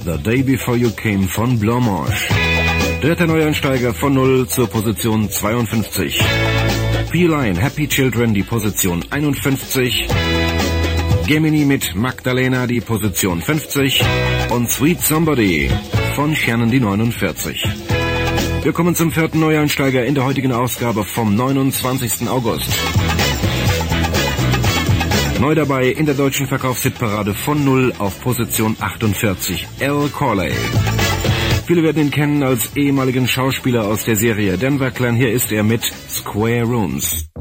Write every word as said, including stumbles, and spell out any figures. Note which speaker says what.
Speaker 1: The Day Before You Came von Blanche. Dritter Neueinsteiger von null zur Position zweiundfünfzig. P-Line, Happy Children, die Position einundfünfzig. Gemini mit Magdalena, die Position fünfzig. Und Sweet Somebody von Shannon, die neunundvierzig. Wir kommen zum vierten Neueinsteiger in der heutigen Ausgabe vom neunundzwanzigsten August. Neu dabei in der deutschen Verkaufshitparade von null auf Position achtundvierzig, Al Corley. Viele werden ihn kennen als ehemaligen Schauspieler aus der Serie Denver Clan. Hier ist er mit Square Rooms.